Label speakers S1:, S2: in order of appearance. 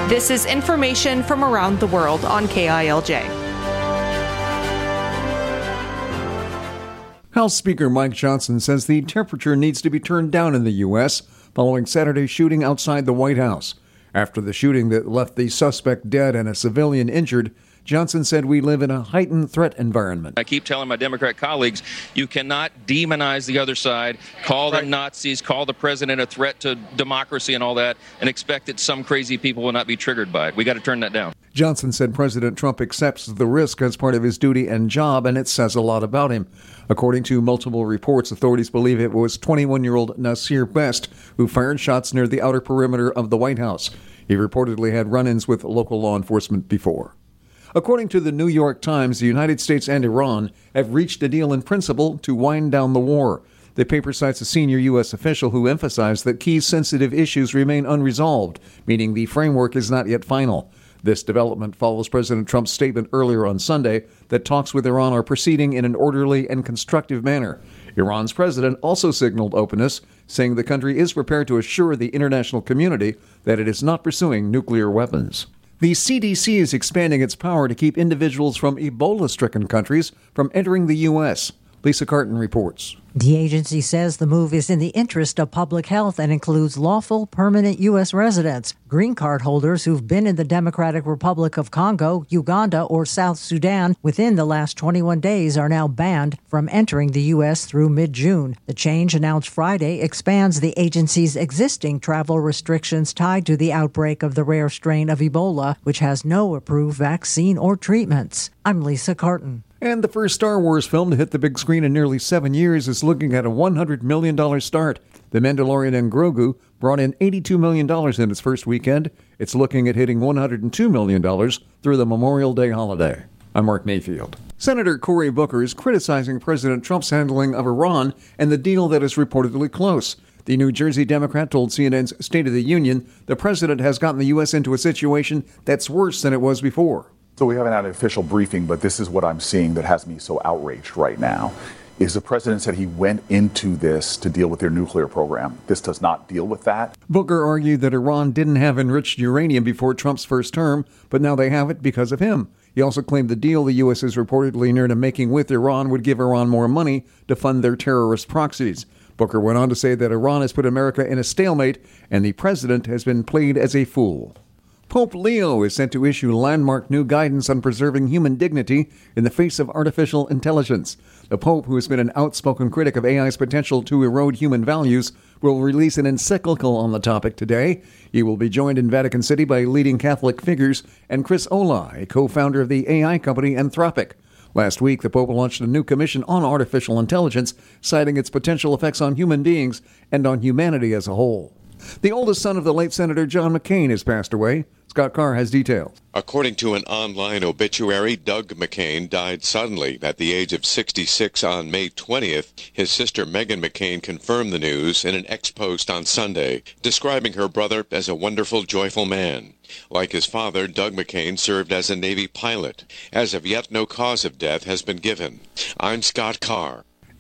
S1: This is information from around the world on KILJ.
S2: House Speaker Mike Johnson says the temperature needs to be turned down in the U.S. following Saturday's shooting outside the White House. After the shooting that left the suspect dead and a civilian injured, Johnson said we live in a heightened threat environment.
S3: I keep telling my Democrat colleagues, you cannot demonize the other side, call them Nazis, call the president a threat to democracy and all that, and expect that some crazy people will not be triggered by it. We got to turn that down.
S2: Johnson said President Trump accepts the risk as part of his duty and job, and it says a lot about him. According to multiple reports, authorities believe it was 21-year-old Nasir Best who fired shots near the outer perimeter of the White House. He reportedly had run-ins with local law enforcement before. According to the New York Times, the United States and Iran have reached a deal in principle to wind down the war. The paper cites a senior U.S. official who emphasized that key sensitive issues remain unresolved, meaning the framework is not yet final. This development follows President Trump's statement earlier on Sunday that talks with Iran are proceeding in an orderly and constructive manner. Iran's president also signaled openness, saying the country is prepared to assure the international community that it is not pursuing nuclear weapons. The CDC is expanding its power to keep individuals from Ebola-stricken countries from entering the U.S. Lisa Carton reports.
S4: The agency says the move is in the interest of public health and includes lawful, permanent U.S. residents. Green card holders who've been in the Democratic Republic of Congo, Uganda, or South Sudan within the last 21 days are now banned from entering the U.S. through mid-June. The change, announced Friday, expands the agency's existing travel restrictions tied to the outbreak of the rare strain of Ebola, which has no approved vaccine or treatments. I'm Lisa Carton.
S2: And the first Star Wars film to hit the big screen in nearly 7 years is looking at a $100 million start. The Mandalorian and Grogu brought in $82 million in its first weekend. It's looking at hitting $102 million through the Memorial Day holiday. I'm Mark Mayfield. Senator Cory Booker is criticizing President Trump's handling of Iran and the deal that is reportedly close. The New Jersey Democrat told CNN's State of the Union the president has gotten the U.S. into a situation that's worse than it was before.
S5: So we haven't had an official briefing, but this is what I'm seeing that has me so outraged right now, is the president said he went into this to deal with their nuclear program. This does not deal with that.
S2: Booker argued that Iran didn't have enriched uranium before Trump's first term, but now they have it because of him. He also claimed the deal the U.S. is reportedly near to making with Iran would give Iran more money to fund their terrorist proxies. Booker went on to say that Iran has put America in a stalemate and the president has been played as a fool. Pope Leo is set to issue landmark new guidance on preserving human dignity in the face of artificial intelligence. The Pope, who has been an outspoken critic of AI's potential to erode human values, will release an encyclical on the topic today. He will be joined in Vatican City by leading Catholic figures and Chris Olah, a co-founder of the AI company Anthropic. Last week, the Pope launched a new commission on artificial intelligence, citing its potential effects on human beings and on humanity as a whole. The oldest son of the late Senator John McCain has passed away. Scott Carr has details.
S6: According to an online obituary, Doug McCain died suddenly at the age of 66 on May 20th. His sister Meghan McCain confirmed the news in an ex-post on Sunday, describing her brother as a wonderful, joyful man. Like his father, Doug McCain served as a Navy pilot. As of yet, no cause of death has been given. I'm Scott Carr.